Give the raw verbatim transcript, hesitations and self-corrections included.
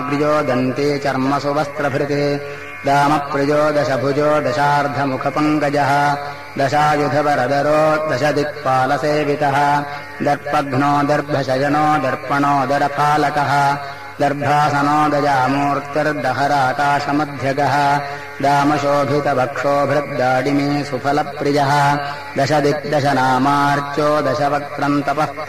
दशाग्र्यो दन्ते चर्मसु वस्त्रभृत् दामप्रियो दशभुजो दशार्धमुखपङ्कजः दशायुधवरदरो दशदिक्पालसेवितः दर्पघ्नो दर्भशयनो दर्पणोदरपालकः दर्भासनो दजामूर्तिर्दहराकाशमध्यगः दामशोभितवक्षोभृद्दाडिमे सुफलप्रियः दशदिग्दशनामार्च्यो दशवक्त्रन्तपः